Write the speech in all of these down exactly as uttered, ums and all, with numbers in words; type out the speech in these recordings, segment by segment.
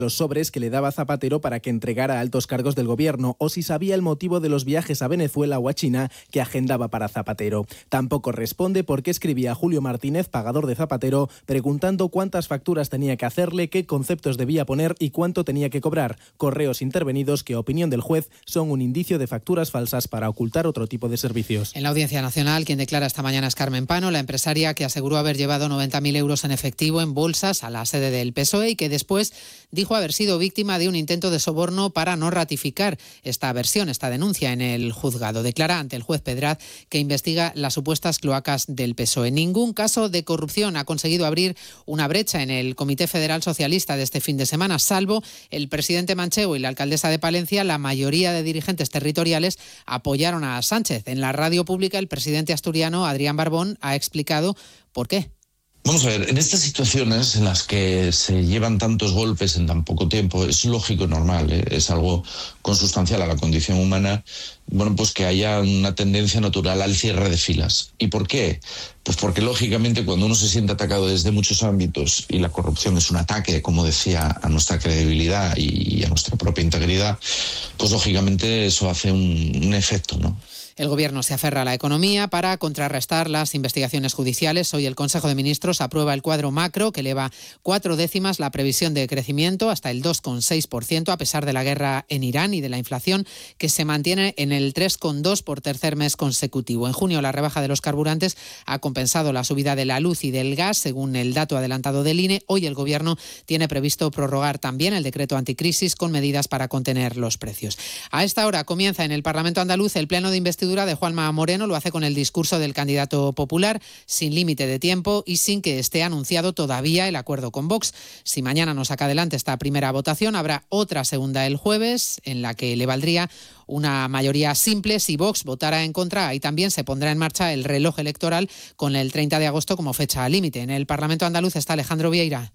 los sobres que le daba Zapatero para que entregara a altos cargos del gobierno, o si sabía el motivo de los viajes a Venezuela o a China que agendaba para Zapatero. Tampoco responde por qué escribía a Julio Martínez, pagador de Zapatero, preguntando cuántas facturas tenía que hacerle, qué conceptos debía poner y cuánto tenía que cobrar. Correos intervenidos que, a opinión del juez, son un indicio de facturas falsas para ocultar otro tipo de servicios. En la Audiencia Nacional, quien declara esta mañana es Carmen Pano, la empresaria que aseguró haber llevado noventa mil euros en efectivo en bolsas a la sede del P S O E y que después dijo haber sido víctima de un intento de soborno para no ratificar esta versión, esta denuncia en el juzgado. Declara ante el juez Pedraz que investiga las supuestas cloacas del P S O E. Ningún caso de corrupción ha conseguido abrir una brecha en el Comité Federal Socialista de este fin de semana, salvo el presidente Manchego y la alcaldesa de Palencia. La mayoría de dirigentes territoriales apoyaron a Sánchez. En la radio pública, el presidente asturiano, Adrián Barbón, ha explicado por qué. Vamos a ver, en estas situaciones en las que se llevan tantos golpes en tan poco tiempo, es lógico y normal, ¿eh? Es algo consustancial a la condición humana, bueno, pues que haya una tendencia natural al cierre de filas. ¿Y por qué? Pues porque lógicamente cuando uno se siente atacado desde muchos ámbitos y la corrupción es un ataque, como decía, a nuestra credibilidad y a nuestra propia integridad, pues lógicamente eso hace un, un efecto, ¿no? El Gobierno se aferra a la economía para contrarrestar las investigaciones judiciales. Hoy el Consejo de Ministros aprueba el cuadro macro que eleva cuatro décimas la previsión de crecimiento hasta el dos coma seis por ciento a pesar de la guerra en Irán y de la inflación que se mantiene en el tres coma dos por ciento por tercer mes consecutivo. En junio la rebaja de los carburantes ha compensado la subida de la luz y del gas, según el dato adelantado del I N E. Hoy el Gobierno tiene previsto prorrogar también el decreto anticrisis con medidas para contener los precios. A esta hora comienza en el Parlamento andaluz el pleno de investidura de Juanma Moreno. Lo hace con el discurso del candidato popular, sin límite de tiempo y sin que esté anunciado todavía el acuerdo con Vox. Si mañana no saca adelante esta primera votación, habrá otra segunda el jueves, en la que le valdría una mayoría simple si Vox votara en contra. Ahí también se pondrá en marcha el reloj electoral con el treinta de agosto como fecha límite. En el Parlamento andaluz está Alejandro Vieira.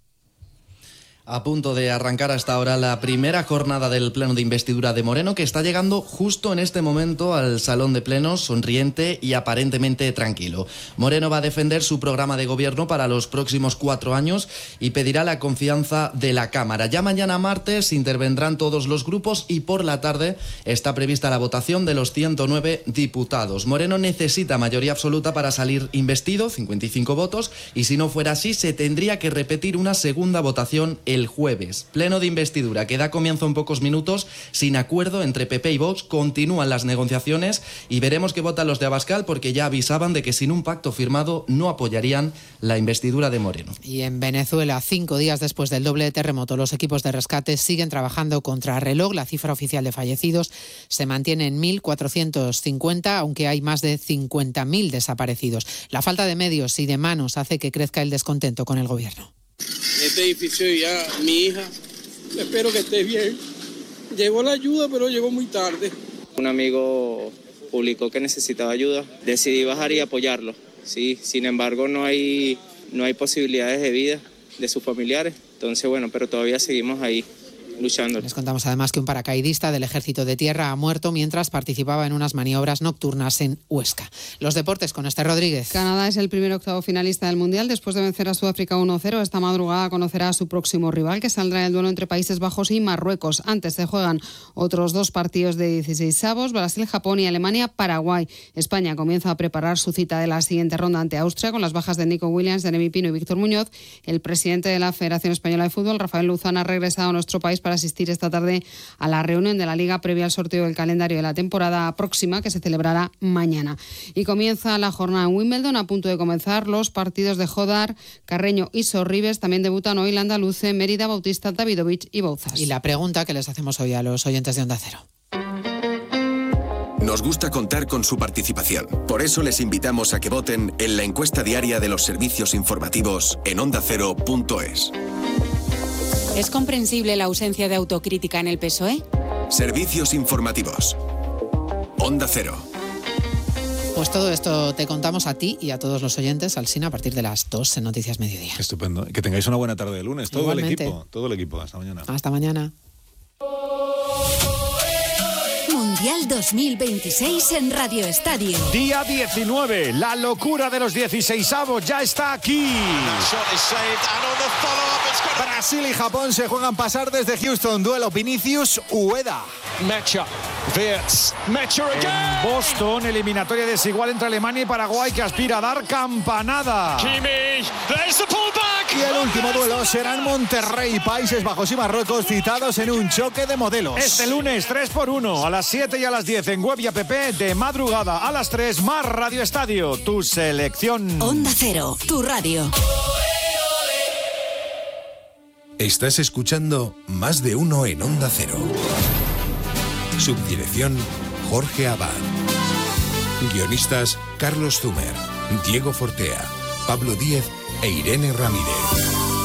A punto de arrancar hasta ahora la primera jornada del pleno de investidura de Moreno, que está llegando justo en este momento al salón de plenos, sonriente y aparentemente tranquilo. Moreno va a defender su programa de gobierno para los próximos cuatro años y pedirá la confianza de la Cámara. Ya mañana martes intervendrán todos los grupos y por la tarde está prevista la votación de los ciento nueve diputados. Moreno necesita mayoría absoluta para salir investido, cincuenta y cinco votos, y si no fuera así se tendría que repetir una segunda votación el el jueves. Pleno de investidura que da comienzo en pocos minutos, sin acuerdo entre P P y Vox. Continúan las negociaciones y veremos qué votan los de Abascal, porque ya avisaban de que sin un pacto firmado no apoyarían la investidura de Moreno. Y en Venezuela, cinco días después del doble terremoto, los equipos de rescate siguen trabajando contra reloj. La cifra oficial de fallecidos se mantiene en mil cuatrocientos cincuenta, aunque hay más de cincuenta mil desaparecidos. La falta de medios y de manos hace que crezca el descontento con el gobierno. Este edificio ya, mi hija, espero que esté bien. Llegó la ayuda, pero llegó muy tarde. Un amigo publicó que necesitaba ayuda. Decidí bajar y apoyarlo. Sí, sin embargo, no hay, no hay posibilidades de vida de sus familiares. Entonces, bueno, pero todavía seguimos ahí luchando. Les contamos además que un paracaidista del Ejército de Tierra ha muerto mientras participaba en unas maniobras nocturnas en Huesca. Los deportes con Esther Rodríguez. Canadá es el primer octavo finalista del Mundial. Después de vencer a Sudáfrica uno cero, esta madrugada conocerá a su próximo rival, que saldrá en el duelo entre Países Bajos y Marruecos. Antes se juegan otros dos partidos de dieciseisavos, Brasil, Japón y Alemania, Paraguay. España comienza a preparar su cita de la siguiente ronda ante Austria, con las bajas de Nico Williams, Jeremy Pino y Víctor Muñoz. El presidente de la Federación Española de Fútbol, Rafael Luzán, ha regresado a nuestro país para asistir esta tarde a la reunión de la Liga previa al sorteo del calendario de la temporada próxima, que se celebrará mañana. Y comienza la jornada en Wimbledon. A punto de comenzar los partidos de Jodar, Carreño y Sorribes. También debutan hoy la Andaluce, Mérida, Bautista, Davidovich y Bouzas. Y la pregunta que les hacemos hoy a los oyentes de Onda Cero. Nos gusta contar con su participación. Por eso les invitamos a que voten en la encuesta diaria de los servicios informativos en onda cero punto es. ¿Es comprensible la ausencia de autocrítica en el P S O E? Servicios informativos. Onda Cero. Pues todo esto te contamos a ti y a todos los oyentes, Alsina, a partir de las dos en Noticias Mediodía. Estupendo. Que tengáis una buena tarde de lunes. Todo Igualmente. el equipo. Todo el equipo. Hasta mañana. Hasta mañana. Mundial dos mil veintiséis en Radio Estadio. Día diecinueve, la locura de los dieciseisavos ya está aquí. Brasil y Japón se juegan pasar desde Houston. Duelo Vinicius-Ueda. Mecha, Wirtz, Mecha again. En Boston, eliminatoria desigual entre Alemania y Paraguay que aspira a dar campanada. Kimmich, there's the pullback. Y el último duelo será en Monterrey, Países Bajos y Marruecos, citados en un choque de modelos. Este lunes tres por uno, a las siete y a las diez en web y app, de madrugada a las tres, más Radio Estadio, tu selección. Onda Cero, tu radio. Estás escuchando Más de Uno en Onda Cero. Subdirección Jorge Abad. Guionistas Carlos Zumer, Diego Fortea, Pablo Díez e Irene Ramírez.